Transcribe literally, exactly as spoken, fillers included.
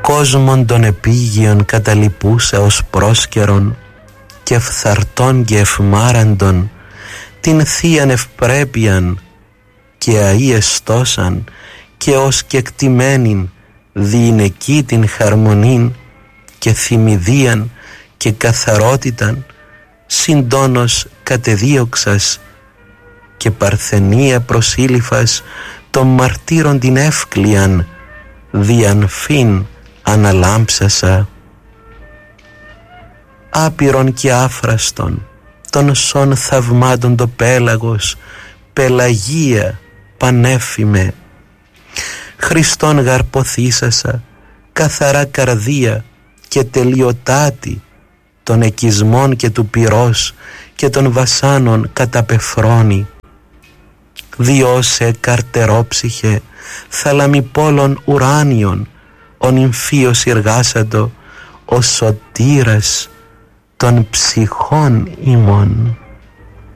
κόσμον των επίγειων καταλυπούσα ως πρόσκαιρον και φθαρτών και ευμάραντον την θείαν ευπρέπειαν και αΐεστόσαν και ως κεκτημένην διηνεκή την χαρμονήν και θυμηδίαν και καθαρότηταν συντόνος κατεδίωξας και παρθενία προσήλυφας των μαρτύρων την εύκλειαν διανφήν αναλάμψασα. Άπειρον και άφραστον των σών θαυμάτων το πέλαγος πελαγία πανέφημε. Χριστόν γαρποθήσασα καθαρά καρδία και τελειοτάτη των εκισμών και του πυρός και των βασάνων καταπεφρώνει. Διώσε καρτερόψυχε θαλαμιπόλων ουράνιων ο νυμφίος εργάσατο ο σωτήρας των ψυχών ημών.